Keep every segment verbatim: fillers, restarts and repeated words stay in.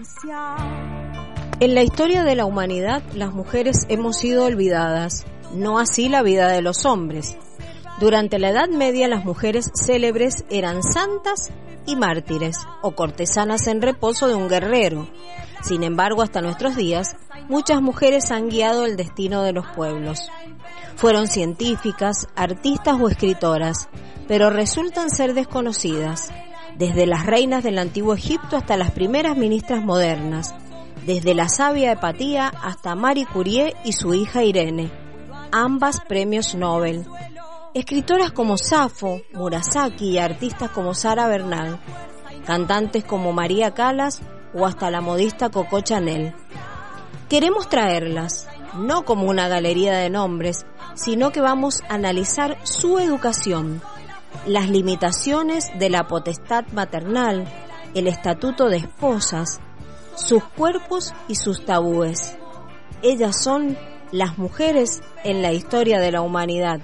En la historia de la humanidad, las mujeres hemos sido olvidadas, no así la vida de los hombres. Durante la Edad Media, las mujeres célebres eran santas y mártires, o cortesanas en reposo de un guerrero. Sin embargo, hasta nuestros días, muchas mujeres han guiado el destino de los pueblos. Fueron científicas, artistas o escritoras, pero resultan ser desconocidas, desde las reinas del antiguo Egipto hasta las primeras ministras modernas, desde la sabia Hepatía hasta Marie Curie y su hija Irene, ambas premios Nobel. Escritoras como Safo, Murasaki y artistas como Sara Bernal, cantantes como María Callas o hasta la modista Coco Chanel. Queremos traerlas, no como una galería de nombres, sino que vamos a analizar su educación, las limitaciones de la potestad maternal, el estatuto de esposas, sus cuerpos y sus tabúes. Ellas son las mujeres en la historia de la humanidad.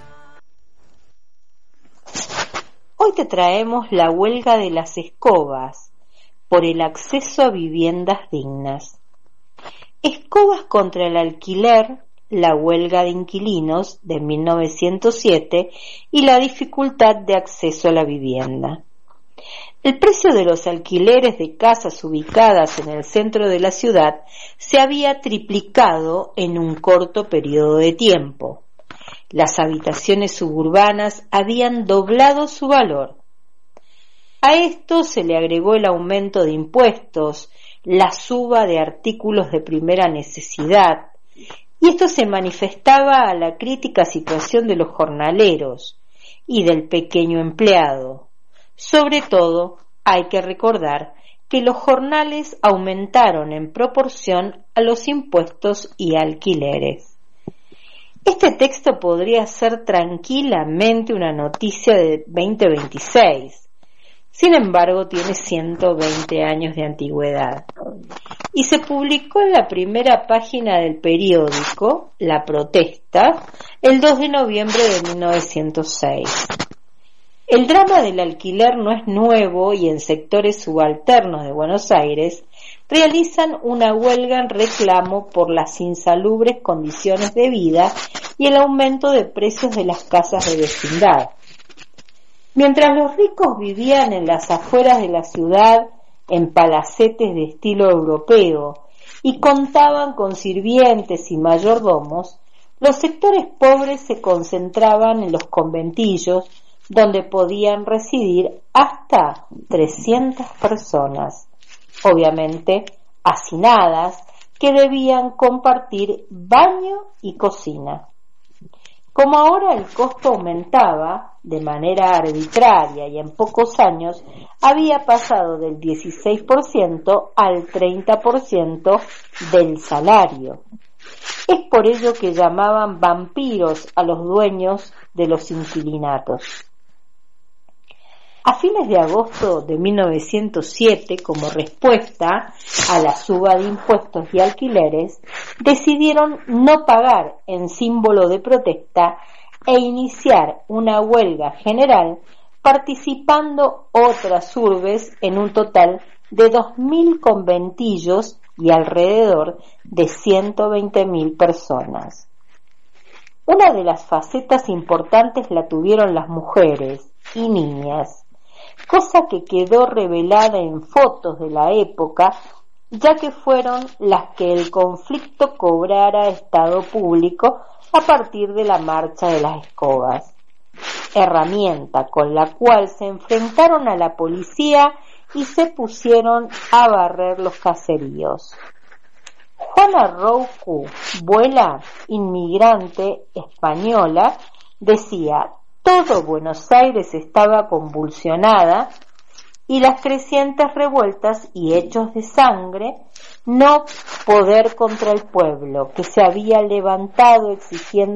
Hoy te traemos la huelga de las escobas por el acceso a viviendas dignas. Escobas contra el alquiler, la huelga de inquilinos de mil novecientos siete y la dificultad de acceso a la vivienda. El precio de los alquileres de casas ubicadas en el centro de la ciudad se había triplicado en un corto periodo de tiempo. Las habitaciones suburbanas habían doblado su valor. A esto se le agregó el aumento de impuestos, la suba de artículos de primera necesidad, y esto se manifestaba a la crítica situación de los jornaleros y del pequeño empleado. Sobre todo, hay que recordar que los jornales aumentaron en proporción a los impuestos y alquileres. Este texto podría ser tranquilamente una noticia de veinte veintiséis, sin embargo tiene ciento veinte años de antigüedad y se publicó en la primera página del periódico La Protesta el dos de noviembre de mil novecientos seis. El drama del alquiler no es nuevo y en sectores subalternos de Buenos Aires realizan una huelga en reclamo por las insalubres condiciones de vida y el aumento de precios de las casas de vecindad. Mientras los ricos vivían en las afueras de la ciudad en palacetes de estilo europeo y contaban con sirvientes y mayordomos, los sectores pobres se concentraban en los conventillos donde podían residir hasta trescientas personas, obviamente hacinadas, que debían compartir baño y cocina. Como ahora el costo aumentaba de manera arbitraria y en pocos años había pasado del dieciséis por ciento al treinta por ciento del salario. Es por ello que llamaban vampiros a los dueños de los inquilinatos. A fines de agosto de mil novecientos siete, como respuesta a la suba de impuestos y alquileres, decidieron no pagar en símbolo de protesta e iniciar una huelga general, participando otras urbes en un total de dos mil conventillos y alrededor de ciento veinte mil personas. Una de las facetas importantes la tuvieron las mujeres y niñas, cosa que quedó revelada en fotos de la época, ya que fueron las que el conflicto cobrara estado público a partir de la marcha de las escobas, herramienta con la cual se enfrentaron a la policía y se pusieron a barrer los caseríos. Juana Rouco, Buela, inmigrante española, decía: todo Buenos Aires estaba convulsionada y las crecientes revueltas y hechos de sangre, no poder contra el pueblo que se había levantado exigiendo